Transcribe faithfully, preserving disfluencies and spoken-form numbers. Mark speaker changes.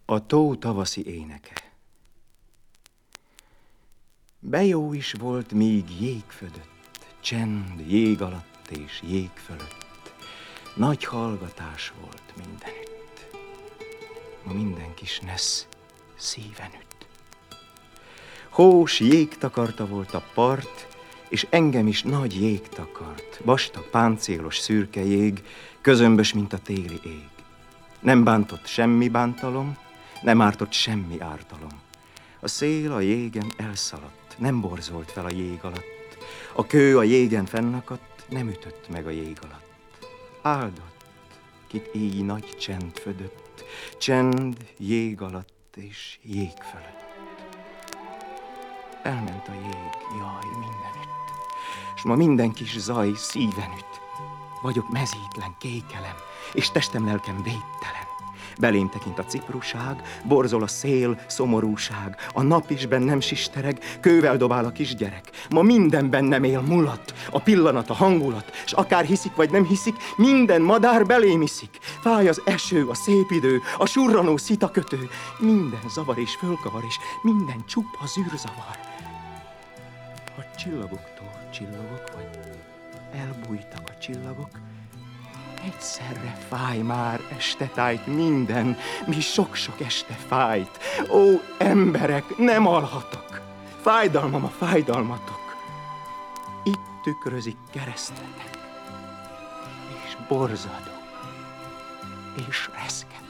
Speaker 1: A tó tavaszi éneke. Bejó is volt, míg jég födött, csend jég alatt és jég fölött. Nagy hallgatás volt mindenütt. Ma minden kis nesz szíven üt. Hós jégtakarta volt a part, és engem is nagy jég takart. Vastag, páncélos, szürke jég, közömbös, mint a téli ég. Nem bántott semmi bántalom, nem ártott semmi ártalom. A szél a jégen elszaladt, nem borzolt fel a jég alatt. A kő a jégen fennakadt, nem ütött meg a jég alatt. Áldott, kit így nagy csend födött, csend jég alatt és jég fölött. Elment a jég, jaj, mindenütt, s ma minden kis zaj szíven üt. Vagyok mezítlen, kékelem, és testem, lelkem védtelen. Belém tekint a cipruság, borzol a szél, szomorúság. A nap is bennem sistereg, kővel dobál a kisgyerek. Ma minden bennem él, mulat, a pillanat, a hangulat, s akár hiszik vagy nem hiszik, minden madár belém iszik. Fáj az eső, a szép idő, a surranó szitakötő. Minden zavar és fölkavar, és minden csupa zűrzavar. A csillagoktól csillagok, vagy elbújtak a csillagok, egyszerre fáj már estetájt minden, mi sok-sok este fájt. Ó, emberek, nem alhatok, fájdalmam a fájdalmatok. Itt tükrözik keresztetek, és borzadok, és reszket.